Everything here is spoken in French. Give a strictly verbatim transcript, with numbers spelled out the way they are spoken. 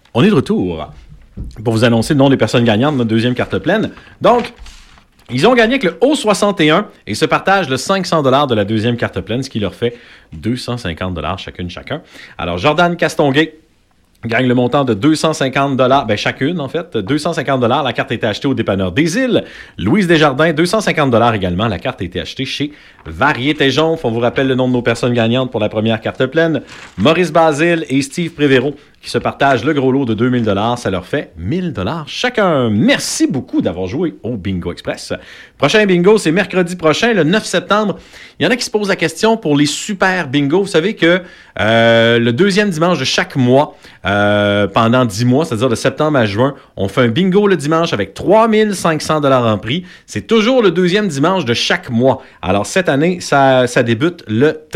On est de retour pour vous annoncer le nom des personnes gagnantes de notre deuxième carte pleine. Donc, ils ont gagné avec le O soixante et un et se partagent le cinq cents dollars de la deuxième carte pleine, ce qui leur fait deux cent cinquante dollars chacune, chacun. Alors, Jordan Castonguay gagne le montant de deux cent cinquante dollars, ben chacune en fait, deux cent cinquante dollars. La carte a été achetée au dépanneur des Îles. Louise Desjardins, deux cent cinquante dollars également. La carte a été achetée chez Variété Jonf. On vous rappelle le nom de nos personnes gagnantes pour la première carte pleine. Maurice Basile et Steve Prévéro qui se partagent le gros lot de deux mille dollars. Ça leur fait mille dollars chacun. Merci beaucoup d'avoir joué au Bingo Express. Prochain bingo, c'est mercredi prochain, le neuf septembre. Il y en a qui se posent la question pour les super bingos. Vous savez que euh, le deuxième dimanche de chaque mois, euh, pendant dix mois, c'est-à-dire de septembre à juin, on fait un bingo le dimanche avec trois mille cinq cents dollars en prix. C'est toujours le deuxième dimanche de chaque mois. Alors cette année, ça, ça débute le